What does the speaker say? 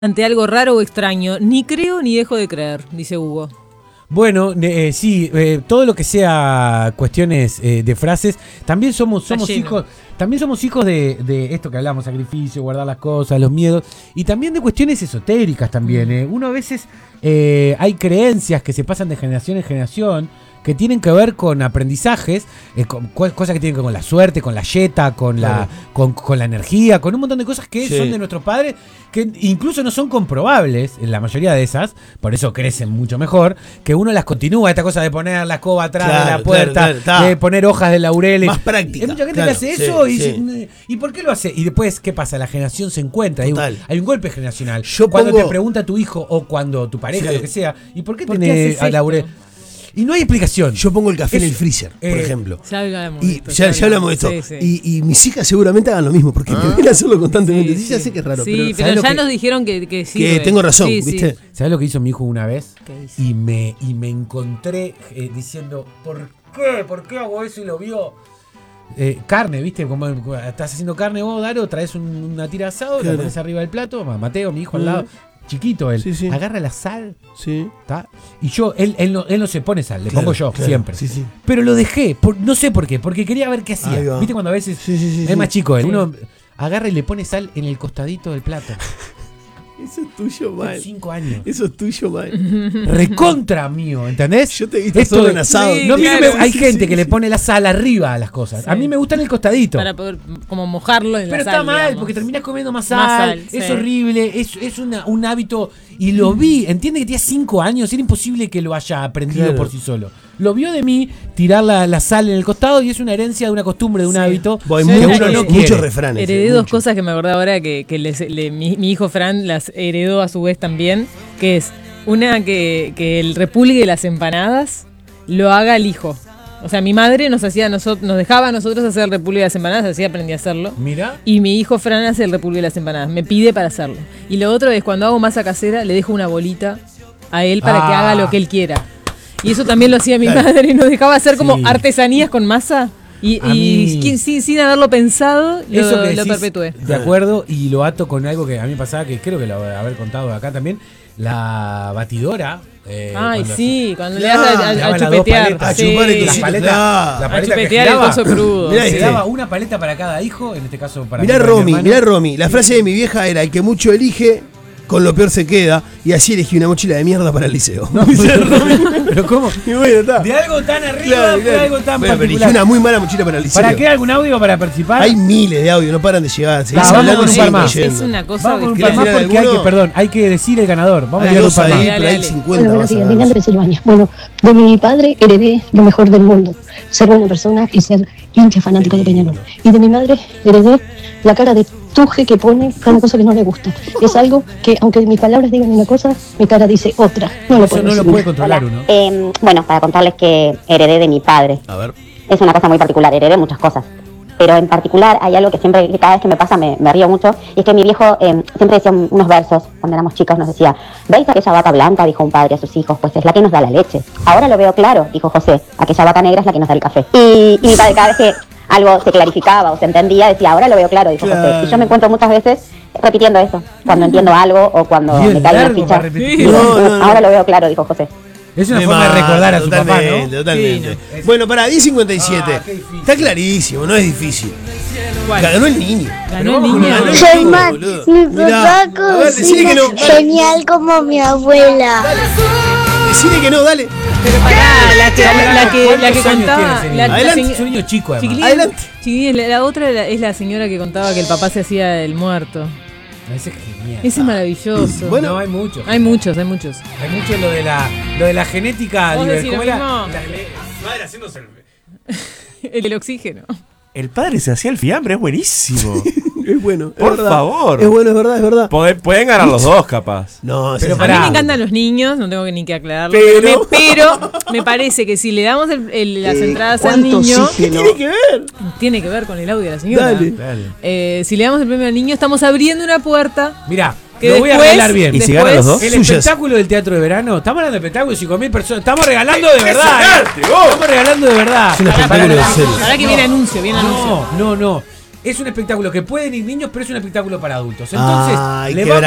Ante algo raro o extraño, ni creo ni dejo de creer, dice Hugo. Bueno, sí, todo lo que sea cuestiones de frases, también somos hijos, de esto que hablamos, sacrificio, guardar las cosas, los miedos, y también de cuestiones esotéricas también. Uno a veces hay creencias que se pasan de generación en generación, que tienen que ver con aprendizajes, cosas que tienen que ver con la suerte, con la yeta, con la energía, con un montón de cosas que son de nuestros padres, que incluso no son comprobables, en la mayoría de esas, por eso crecen mucho mejor, que uno las continúa, esta cosa de poner la escoba atrás de la puerta, de poner hojas de laurel. Más práctica. Hay mucha gente que hace eso y ¿por qué lo hace? Y después, ¿qué pasa? La generación se encuentra, hay un golpe generacional. Cuando te pregunta tu hijo o cuando tu pareja, lo que sea, ¿y por qué tenés a laurel? Y no hay explicación. Yo pongo el café en el freezer, por ejemplo. Ya hablamos de esto. Ya hablamos de esto. Sí. Y mis hijas seguramente hagan lo mismo, porque me ven a hacerlo constantemente. Sí, ya sé que es raro. Sí, pero ya nos dijeron que sí. Que tengo razón, ¿viste? ¿Sabes lo que hizo mi hijo una vez? Y me encontré diciendo, ¿por qué? ¿Por qué hago eso? Y lo vio. Carne, ¿viste? Como estás haciendo carne vos, Daro, traes una tira de asado, la pones arriba del plato, Mateo, mi hijo al lado. Chiquito él, agarra la sal, y yo, él no se pone sal, le pongo yo siempre. Pero lo dejé, no sé por qué, porque quería ver qué hacía. ¿Viste cuando a veces es más chico él? Uno agarra y le pone sal en el costadito del plato. Eso es tuyo mal. 5 años. Eso es tuyo mal. Recontra mío, ¿entendés? Yo te he visto solo en asado. Hay gente que le pone la sal arriba a las cosas. A mí me gusta en el costadito. Para poder como mojarlo en la sal. Pero está mal, porque terminás comiendo más sal. Es horrible, es un hábito. Y lo vi, entiende que tenía 5 años, era imposible que lo haya aprendido por sí solo. Lo vio de mí tirar la sal en el costado y es una herencia de una costumbre, de un hábito. Hay muchos refranes. Heredé dos cosas que me acordé ahora que mi hijo Fran las heredó a su vez también, que es una que el repulgue de las empanadas lo haga el hijo. O sea, mi madre nos dejaba a nosotros hacer el repulgue de las empanadas, así aprendí a hacerlo. Mira. Y mi hijo Fran hace el repulgue de las empanadas, me pide para hacerlo. Y lo otro es cuando hago masa casera, le dejo una bolita a él para que haga lo que él quiera. Y eso también lo hacía mi madre, nos dejaba hacer como artesanías con masa. Y sin haberlo pensado, lo perpetué. De acuerdo, y lo ato con algo que a mí me pasaba, que creo que lo haber contado acá también. La batidora. Cuando le das a chupetear. A chupar a chupetear el coso crudo. Se daba una paleta para cada hijo, en este caso para mirá Romy. La frase de mi vieja era: el que mucho elige, con lo peor se queda. Y así elegí una mochila de mierda para el liceo. No, pero ¿cómo? Y bueno, está. De algo tan arriba fue algo tan particular. Elegí una muy mala mochila para el liceo. ¿Para qué algún audio para participar? Hay miles de audios, no paran de llegar. Vamos un par más. Es una cosa. Vamos un par más porque hay que decir el ganador. Vamos a ir un par más. Hay 50. Buenos días, mi nombre es Silvania. Bueno, de mi padre heredé lo mejor del mundo: ser buena persona y ser hincha fanático de Peñarol. Y de mi madre heredé la cara de tuje que pone cada cosa que no le gusta. Es algo que, aunque mis palabras digan una cosa, mi cara dice otra. No lo puede controlar uno. Bueno, para contarles que heredé de mi padre. A ver. Es una cosa muy particular, heredé muchas cosas. Pero en particular hay algo que cada vez que me pasa me río mucho. Y es que mi viejo siempre decía unos versos, cuando éramos chicos nos decía: ¿veis aquella vaca blanca? Dijo un padre a sus hijos, pues es la que nos da la leche. Ahora lo veo claro, dijo José, aquella vaca negra es la que nos da el café. Y mi padre, cada vez que algo se clarificaba o se entendía, decía: ahora lo veo claro, dijo José. Y yo me encuentro muchas veces repitiendo eso, cuando entiendo algo o cuando me cae una ficha. Ahora lo veo claro, dijo José. Es una forma de recordar a su papá, ¿no? Totalmente. Bueno, para 10:57. Está clarísimo, no es difícil. Ganó el niño. Soy más. Mi papá genial como mi abuela. Decide que no, dale. Pero pará, la que contaba. Adelante, es un niño chico, además. Adelante. La otra es la señora que contaba que el papá se hacía el muerto. Ese es genial. Ese es maravilloso. Bueno, no, hay muchos. Hay mucho lo de la genética. ¿Cómo era? Madre haciéndose el oxígeno. El padre se hacía el fiambre, es buenísimo. Es bueno. Por favor. Es bueno, es verdad. Pueden ganar los dos, capaz. No, pero a mí me encantan los niños, no tengo ni que aclararlo. Pero me parece que si le damos las entradas al niño. ¿Qué tiene que ver? Tiene que ver con el audio de la señora. Dale. Si le damos el premio al niño, estamos abriendo una puerta. Mirá. Lo voy a arreglar bien. ¿Y si ganan los dos? El espectáculo del teatro de verano. Estamos hablando de espectáculo de 5.000 personas. Estamos regalando de verdad. Estamos regalando de verdad. Es un espectáculo de serio. Ahora que viene anuncio, No. Es un espectáculo que pueden ir niños, pero es un espectáculo para adultos. Entonces, le vamos